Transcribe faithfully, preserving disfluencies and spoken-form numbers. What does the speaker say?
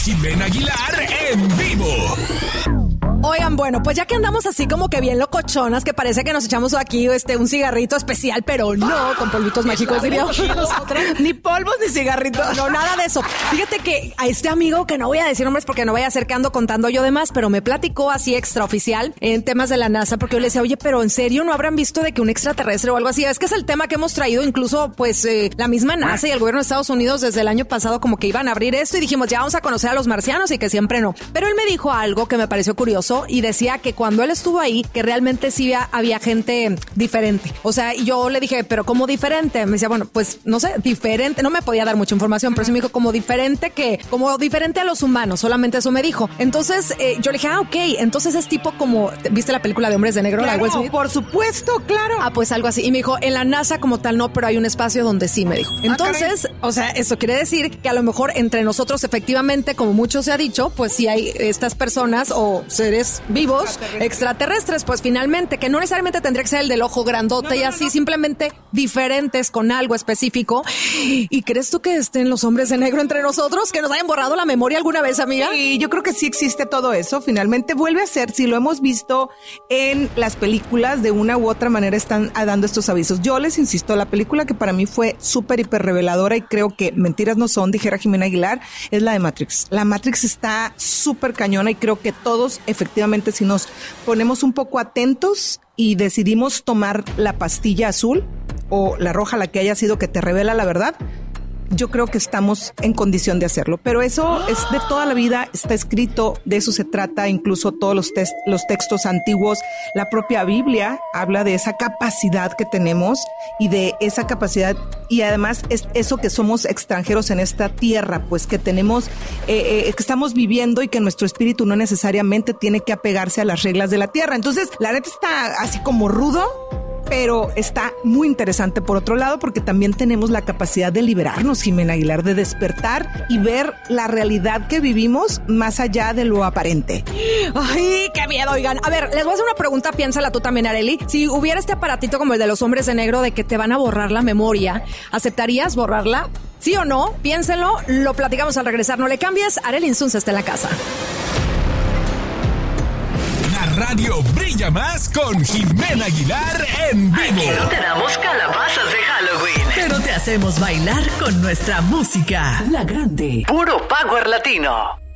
Jimena Aguilar en vivo. Oigan, bueno, pues ya que andamos así como que bien locochonas, que parece que nos echamos aquí este un cigarrito especial, pero no, con polvitos mágicos diríamos. Ni polvos ni cigarritos. No, nada de eso. Fíjate que a este amigo, que no voy a decir nombres porque no vaya a ser que ando contando yo de más, pero me platicó así extraoficial en temas de la NASA, porque yo le decía, oye, pero ¿en serio no habrán visto de que un extraterrestre o algo así? Es que es el tema que hemos traído, incluso pues eh, la misma NASA y el gobierno de Estados Unidos desde el año pasado como que iban a abrir esto y dijimos, ya vamos a conocer a los marcianos y que siempre no. Pero él me dijo algo que me pareció curioso y decía que cuando él estuvo ahí, que realmente sí había, había gente diferente. O sea, y yo le dije, ¿pero cómo diferente? Me decía, bueno, pues no sé, diferente. No me podía dar mucha información, pero sí me dijo como diferente que, como diferente a los humanos. Solamente eso me dijo. Entonces eh, yo le dije, ah, ok. Entonces es tipo como, ¿viste la película de Hombres de Negro? Claro, la Will Smith? Por supuesto, claro. Ah, pues algo así. Y me dijo, en la NASA como tal no, pero hay un espacio donde sí, me dijo. Entonces, ah, o sea, eso quiere decir que a lo mejor entre nosotros efectivamente, como mucho se ha dicho, pues sí hay estas personas o seres vivos extraterrestres, extraterrestres pues finalmente, que no necesariamente tendría que ser el del ojo grandote no, no, y así, no, no. simplemente diferentes con algo específico. ¿Y crees tú que estén los hombres de negro entre nosotros? ¿Que nos hayan borrado la memoria alguna vez, amiga? Sí, yo creo que sí existe todo eso. Finalmente vuelve a ser, si lo hemos visto en las películas, de una u otra manera están dando estos avisos. Yo les insisto, la película que para mí fue súper hiper reveladora y creo que mentiras no son, dijera Jimena Aguilar, es la de Matrix. La Matrix está súper cañona y creo que todos efectivamente, si nos ponemos un poco atentos y decidimos tomar la pastilla azul o la roja, la que haya sido, que te revela la verdad, yo creo que estamos en condición de hacerlo. Pero eso es de toda la vida, está escrito, de eso se trata, incluso todos los, test, los textos antiguos, la propia Biblia habla de esa capacidad que tenemos y de esa capacidad, y además es eso que somos extranjeros en esta tierra, pues que tenemos, eh, eh, que estamos viviendo y que nuestro espíritu no necesariamente tiene que apegarse a las reglas de la tierra. Entonces, la neta está así como rudo, pero está muy interesante por otro lado, porque también tenemos la capacidad de liberarnos, Jimena Aguilar, de despertar y ver la realidad que vivimos más allá de lo aparente. Ay, qué miedo, oigan. A ver, les voy a hacer una pregunta, piénsala tú también, Arely. Si hubiera este aparatito como el de los hombres de negro de que te van a borrar la memoria, ¿aceptarías borrarla? ¿Sí o no? Piénsenlo, lo platicamos al regresar. No le cambies, Arely Insunza está en la casa. La radio brilla más con Jimena Aguilar en vivo. Aquí no te damos calabazas de Halloween, pero te hacemos bailar con nuestra música. La Grande. Puro Power Latino.